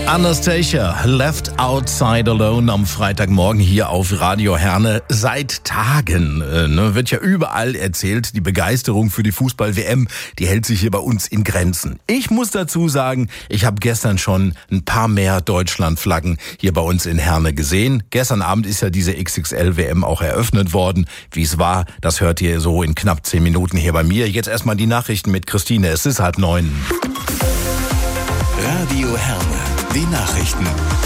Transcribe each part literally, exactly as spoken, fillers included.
Anastasia, Left Outside Alone am Freitagmorgen hier auf Radio Herne. Seit Tagen äh, ne, wird ja überall erzählt, die Begeisterung für die Fußball-W M, die hält sich hier bei uns in Grenzen. Ich muss dazu sagen, ich habe gestern schon ein paar mehr Deutschlandflaggen hier bei uns in Herne gesehen. Gestern Abend ist ja diese X X L W M auch eröffnet worden. Wie es war, das hört ihr so in knapp zehn Minuten hier bei mir. Jetzt erstmal die Nachrichten mit Christine. Es ist halb neun. Radio Herne. Die Nachrichten.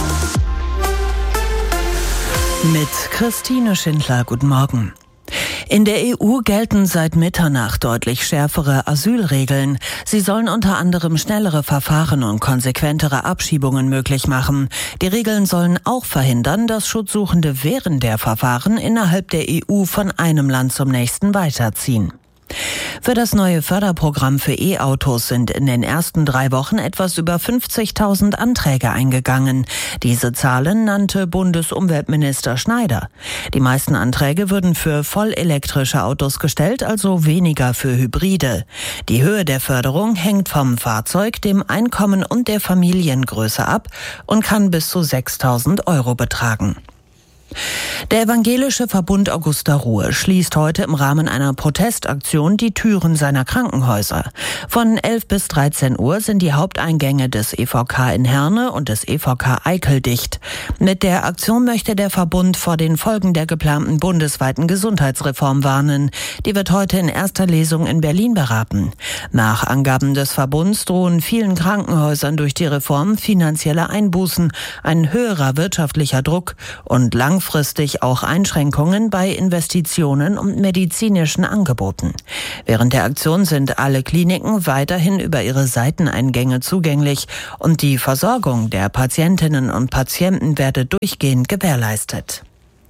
Mit Christine Schindler, guten Morgen. In der E U gelten seit Mitternacht deutlich schärfere Asylregeln. Sie sollen unter anderem schnellere Verfahren und konsequentere Abschiebungen möglich machen. Die Regeln sollen auch verhindern, dass Schutzsuchende während der Verfahren innerhalb der E U von einem Land zum nächsten weiterziehen. Für das neue Förderprogramm für E-Autos sind in den ersten drei Wochen etwas über fünfzigtausend Anträge eingegangen. Diese Zahlen nannte Bundesumweltminister Schneider. Die meisten Anträge würden für vollelektrische Autos gestellt, also weniger für Hybride. Die Höhe der Förderung hängt vom Fahrzeug, dem Einkommen und der Familiengröße ab und kann bis zu sechstausend Euro betragen. Der Evangelische Verbund Augusta Ruhe schließt heute im Rahmen einer Protestaktion die Türen seiner Krankenhäuser. Von elf bis dreizehn Uhr sind die Haupteingänge des E V K in Herne und des E V K Eickel dicht. Mit der Aktion möchte der Verbund vor den Folgen der geplanten bundesweiten Gesundheitsreform warnen. Die wird heute in erster Lesung in Berlin beraten. Nach Angaben des Verbunds drohen vielen Krankenhäusern durch die Reform finanzielle Einbußen, ein höherer wirtschaftlicher Druck und langfristig Langfristig auch Einschränkungen bei Investitionen und medizinischen Angeboten. Während der Aktion sind alle Kliniken weiterhin über ihre Seiteneingänge zugänglich und die Versorgung der Patientinnen und Patienten werde durchgehend gewährleistet.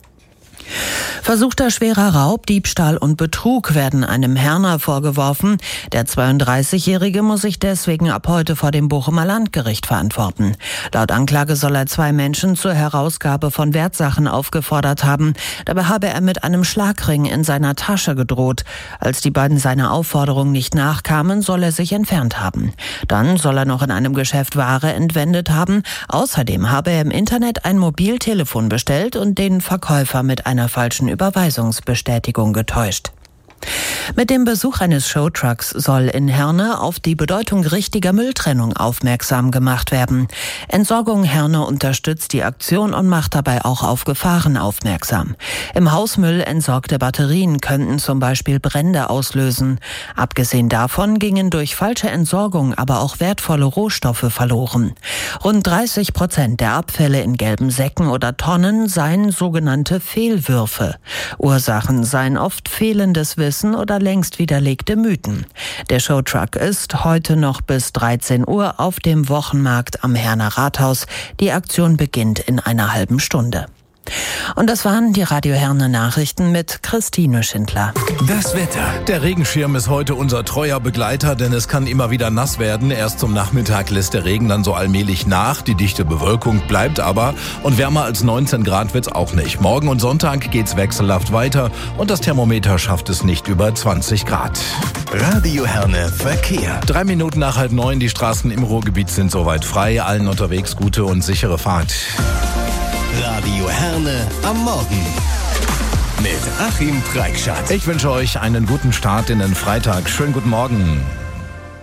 Versuchter schwerer Raub, Diebstahl und Betrug werden einem Herner vorgeworfen. Der zweiunddreißigjährige muss sich deswegen ab heute vor dem Bochumer Landgericht verantworten. Laut Anklage soll er zwei Menschen zur Herausgabe von Wertsachen aufgefordert haben. Dabei habe er mit einem Schlagring in seiner Tasche gedroht. Als die beiden seiner Aufforderung nicht nachkamen, soll er sich entfernt haben. Dann soll er noch in einem Geschäft Ware entwendet haben. Außerdem habe er im Internet ein Mobiltelefon bestellt und den Verkäufer mit einer falschen Überweisungsbestätigung getäuscht. Mit dem Besuch eines Showtrucks soll in Herne auf die Bedeutung richtiger Mülltrennung aufmerksam gemacht werden. Entsorgung Herne unterstützt die Aktion und macht dabei auch auf Gefahren aufmerksam. Im Hausmüll entsorgte Batterien könnten zum Beispiel Brände auslösen. Abgesehen davon gingen durch falsche Entsorgung aber auch wertvolle Rohstoffe verloren. Rund dreißig Prozent der Abfälle in gelben Säcken oder Tonnen seien sogenannte Fehlwürfe. Ursachen seien oft fehlendes Wissen oder längst widerlegte Mythen. Der Showtruck ist heute noch bis dreizehn Uhr auf dem Wochenmarkt am Herner Rathaus. Die Aktion beginnt in einer halben Stunde. Und das waren die Radio Herne Nachrichten mit Christine Schindler. Das Wetter. Der Regenschirm ist heute unser treuer Begleiter, denn es kann immer wieder nass werden. Erst zum Nachmittag lässt der Regen dann so allmählich nach. Die dichte Bewölkung bleibt aber und wärmer als neunzehn Grad wird's auch nicht. Morgen und Sonntag geht's wechselhaft weiter und das Thermometer schafft es nicht über zwanzig Grad. Radio Herne Verkehr. Drei Minuten nach halb neun, die Straßen im Ruhrgebiet sind soweit frei. Allen unterwegs gute und sichere Fahrt. Radio Herne am Morgen mit Achim Preikschat. Ich wünsche euch einen guten Start in den Freitag. Schönen guten Morgen.